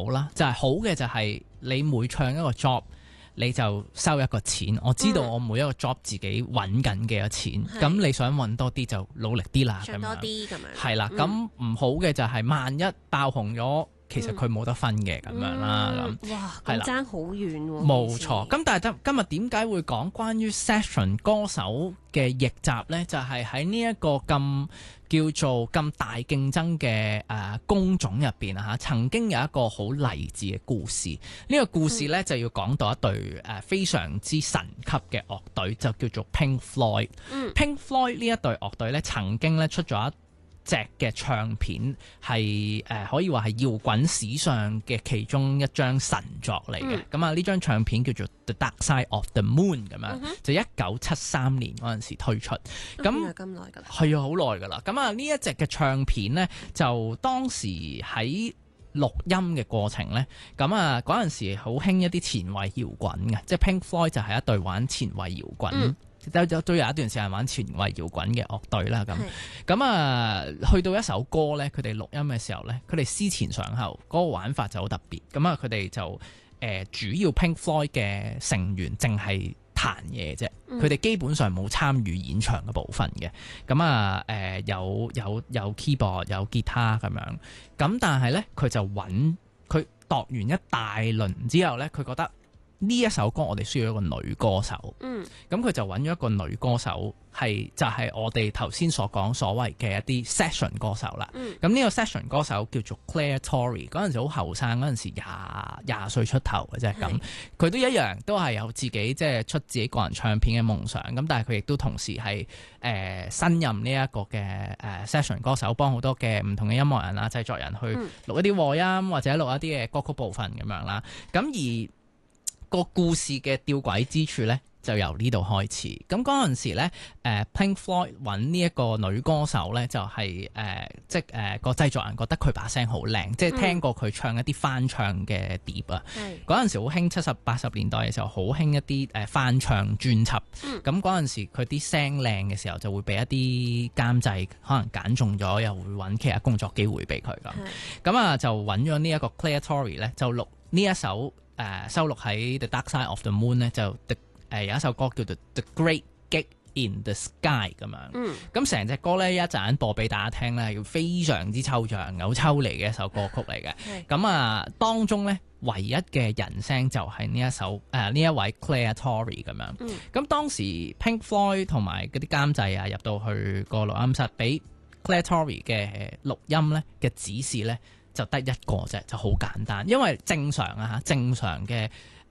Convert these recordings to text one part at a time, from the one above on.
好啦，就係好嘅就係你每唱一個 job，你就收一個錢。我知道我每一個 job 自己揾緊幾多錢，咁你想揾多啲就努力啲啦， 唱多啲咁樣。 係啦，咁唔好嘅就係萬一爆紅咗，其實佢冇得分嘅咁樣啦。咁哇， 係啦， 爭好遠喎。 冇錯。咁但係今日點解會講關於 session 歌手嘅逆襲呢？就係喺呢一個咁叫做咁大競爭嘅工種入邊啊，曾經有一個好勵志嘅故事。呢個故事呢，就要講到一隊非常之神級嘅樂隊，就叫做 Pink Floyd。Pink Floyd 呢一隊樂隊呢，曾經呢出咗一隻嘅唱片係可以話係搖滾史上嘅其中一張神作嚟嘅。咁啊呢張唱片叫做 The Dark Side of the Moon 咁樣，就1973年嗰陣時推出。咁咁耐㗎啦， 係啊，好耐㗎啦。咁啊呢一隻嘅唱片呢，就當時喺錄音嘅過程呢，咁啊嗰陣時好興一啲前衛搖滾嘅，即係 Pink Floyd 就係一隊玩前衛搖滾。都有一段時間玩前衛搖滾嘅樂隊啦，咁啊，去到一首歌咧，佢哋錄音嘅時候咧，佢哋思前想後，嗰個玩法就好特別。咁啊，佢哋就主要 Pink Floyd 嘅成員淨係彈嘢啫，佢哋基本上冇參與演唱嘅部分嘅。咁啊，有 keyboard 有吉他咁樣。咁但係咧，佢就佢度完一大輪之後咧，佢覺得呢一首歌我哋需要一個女歌手，咁佢就揾咗一個女歌手，就係我哋頭先所講所謂嘅一啲 session 歌手啦。咁呢個 session 歌手叫做 Claire Torrey， 嗰陣時好後生，嗰陣時廿歲出頭嘅啫。咁佢都一樣，都係有自己即係出自己個人唱片嘅夢想。咁但係佢亦都同時係新任呢一個嘅session 歌手，幫好多嘅唔同嘅音樂人啊、製作人去錄一啲和音或者錄一啲嘅歌曲部分咁樣啦。咁而個故事嘅吊詭之處呢，就由呢度開始。咁嗰陣時呢，Pink Floyd 揾呢一個女歌手呢，就係個製作人覺得佢把聲好靚，即係聽過佢唱一啲翻唱嘅碟啊。嗰陣時好興70、80年代嘅時候，好興一啲翻唱專輯。咁嗰陣時佢啲聲靚嘅時候，就會俾一啲監製可能揀中咗，又會揾其他工作機會俾佢咁。咁啊就揾咗呢一個 Claire Torrey 呢，就錄呢一首。收錄喺 The Dark Side of the Moon 咧，就有一首歌叫做 The Great Gig in the Sky 咁樣。咁成隻歌咧一陣播俾大家聽咧，係非常之抽象、好抽離嘅一首歌曲嚟嘅。咁啊，當中咧唯一嘅人聲就係呢一位 Claire Torrey 咁樣。咁當時 Pink Floyd 同埋嗰啲監製啊入到去個錄音室，俾 Claire Torrey 嘅錄音咧嘅指示咧，就得一個啫，就好簡單。因為正常嘅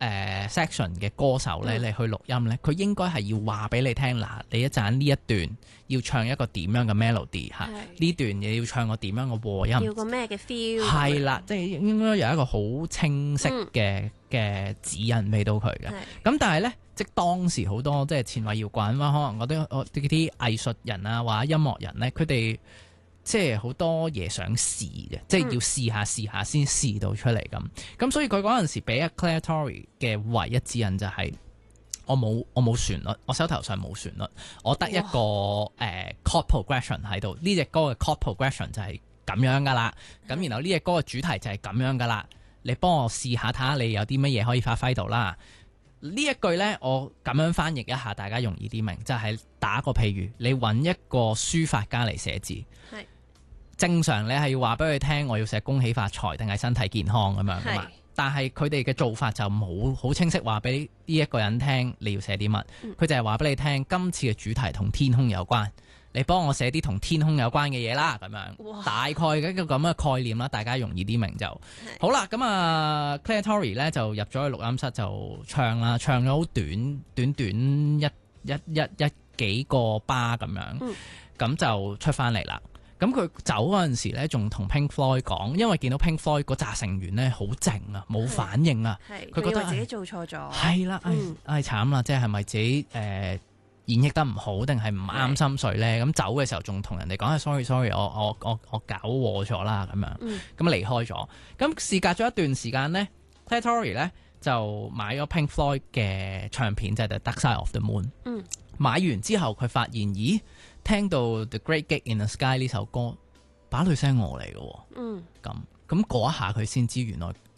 section 嘅歌手咧，你去錄音咧，佢應該係要話俾你聽，嗱，你一陣呢一段要唱一個點樣嘅 melody 嚇，呢段你要唱個點樣嘅和音， 要個咩嘅 feel？ 係啦，即係應該有一個好清晰嘅指引俾到佢嘅。咁但係咧，即係當時好多即係前衛搖滾啦，可能我啲藝術人啊或者音樂人咧，佢哋即係好多嘢想試嘅，即係要試下先試到出嚟咁。咁所以佢嗰陣時俾阿 Claire Torrey 嘅唯一指引就係我冇旋律，我手頭上冇旋律，我得一個chord progression 喺度。呢隻歌嘅 chord progression 就係咁樣噶啦。咁然後呢隻歌嘅主題就係咁樣噶啦。你幫我試下睇下你有啲乜嘢可以發揮到啦。呢一句呢，我咁樣翻譯一下，大家容易啲明，就係打個譬如，你揾一個書法家嚟寫字，正常你係要話俾佢聽，我要寫恭喜發財定係身體健康咁樣噶嘛。但係佢哋嘅做法就冇好清晰話俾呢一個人聽你要寫啲乜，佢就係話俾你聽，今次嘅主題同天空有關，你幫我寫啲同天空有關嘅嘢啦，咁樣大概嘅一個咁嘅概念啦，大家容易啲明就好啦。咁啊 Claire Torrey 咧就入咗去錄音室就唱啦，唱咗好短一幾個巴咁樣，咁就出翻嚟啦。咁佢走嗰陣時咧，仲同 Pink Floyd 講，因為見到 Pink Floyd 嗰紮成員咧好靜啊，冇反應啊，佢覺得自己做錯咗， 係啦，慘啦，即係咪自己演繹得唔好，定係唔啱心水咧？咁走嘅時候仲同人哋講sorry，我搞錯咗啦，咁樣咁離開咗。咁事隔咗一段時間咧 Claire Torrey 咧就買咗 Pink Floyd 嘅唱片，就係 The Dark Side of the Moon。買完之後佢發現，咦，聽到 The Great Gig in the Sky 呢首歌，把女聲我嚟嘅喎。咁嗰一下佢先知原來